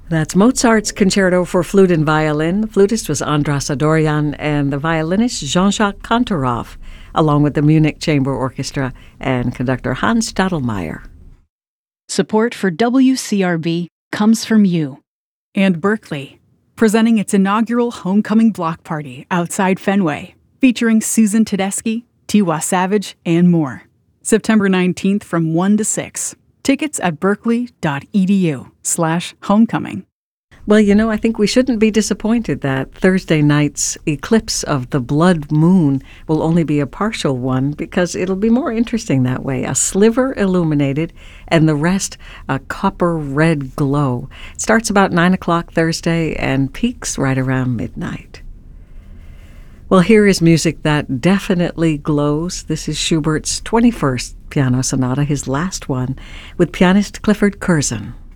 That's Mozart's Concerto for Flute and Violin. The flutist was Andras Adorjan and the violinist Jean-Jacques Kantorov, along with the Munich Chamber Orchestra and conductor Hans Stadelmeier. Support for WCRB comes from you. And Berkeley, presenting its inaugural homecoming block party outside Fenway, featuring Susan Tedeschi, Tiwa Savage, and more. September 19th from 1 to 6. Tickets at berkeley.edu/homecoming. Well, I think we shouldn't be disappointed that Thursday night's eclipse of the blood moon will only be a partial one, because it'll be more interesting that way. A sliver illuminated and the rest a copper red glow. It starts about 9 o'clock Thursday and peaks right around midnight. Well, here is music that definitely glows. This is Schubert's 21st Piano Sonata, his last one, with pianist Clifford Curzon.